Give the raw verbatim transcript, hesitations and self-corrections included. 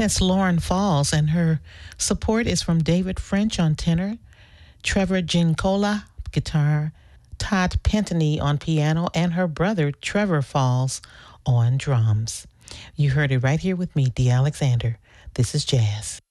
That's Lauren Falls, and her support is from David French on tenor, Trevor Gincola, guitar, Todd Pentany on piano, and her brother, Trevor Falls, on drums. You heard it right here with me, Dee Alexander. This is Jazz.